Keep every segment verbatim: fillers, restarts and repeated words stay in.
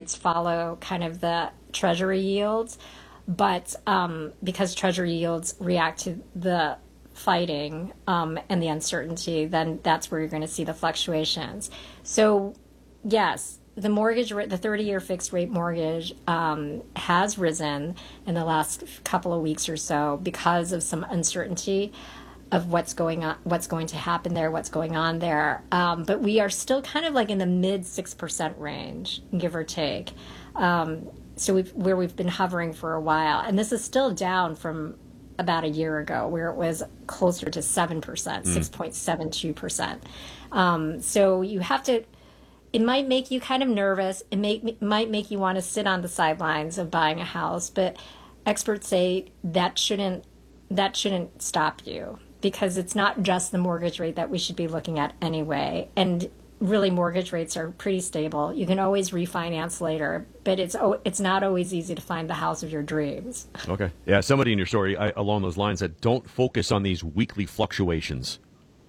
rates follow kind of the Treasury yields. But um, because Treasury yields react to the fighting um, and the uncertainty, then that's where you're going to see the fluctuations. So, yes, the mortgage rate, the thirty-year fixed rate mortgage um, has risen in the last couple of weeks or so because of some uncertainty of what's going on, what's going to happen there, what's going on there. Um, but we are still kind of like in the mid six percent range, give or take. Um, so we've, where we've been hovering for a while. And this is still down from about a year ago, where it was closer to seven percent, mm. six point seven two percent. Um, so you have to, it might make you kind of nervous. It may, it might make you want to sit on the sidelines of buying a house, but experts say that shouldn't, that shouldn't stop you, because it's not just the mortgage rate that we should be looking at anyway. And really, mortgage rates are pretty stable. You can always refinance later, but it's it's not always easy to find the house of your dreams. Okay. Yeah, somebody in your story I, along those lines said, don't focus on these weekly fluctuations.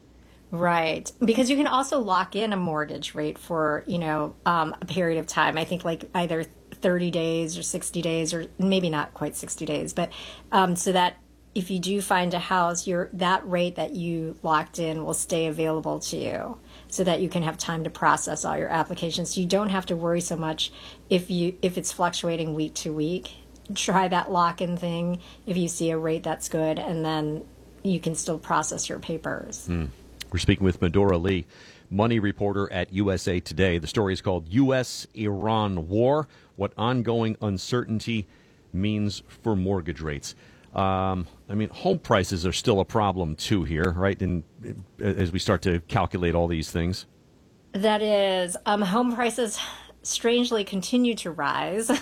Right. Because you can also lock in a mortgage rate for, you know, um, a period of time. I think like either thirty days or sixty days, or maybe not quite sixty days, but um, so that if you do find a house, your that rate that you locked in will stay available to you, so that you can have time to process all your applications. So you don't have to worry so much if you if it's fluctuating week to week. Try that lock-in thing if you see a rate that's good, and then you can still process your papers. Mm. We're speaking with Medora Lee, money reporter at U S A Today. The story is called U S Iran War, What Ongoing Uncertainty Means for Mortgage Rates. Um, I mean, home prices are still a problem, too, here, right? And as we start to calculate all these things. That is, um, home prices strangely continue to rise,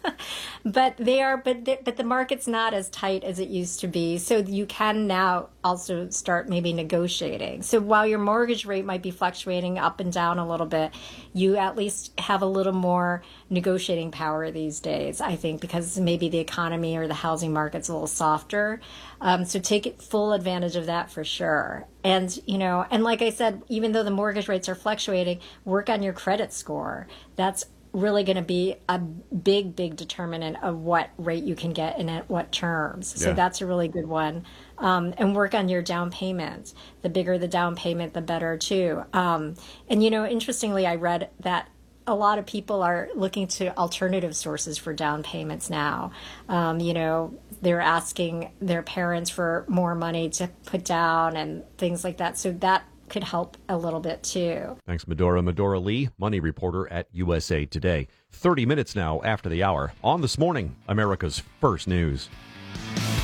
but they are, but they, but the market's not as tight as it used to be. So you can now also start maybe negotiating. So while your mortgage rate might be fluctuating up and down a little bit, you at least have a little more negotiating power these days, I think, because maybe the economy or the housing market's a little softer. Um, so take full advantage of that for sure. And, you know, and like I said, even though the mortgage rates are fluctuating, work on your credit score. That's really going to be a big, big determinant of what rate you can get and at what terms. So yeah. That's a really good one. Um, and work on your down payment. The bigger the down payment, the better too. Um, and, you know, interestingly, I read that a lot of people are looking to alternative sources for down payments now. Um, you know, they're asking their parents for more money to put down and things like that. So that could help a little bit too. Thanks, Medora. Medora Lee, money reporter at U S A Today. thirty minutes now after the hour on This Morning, America's First News.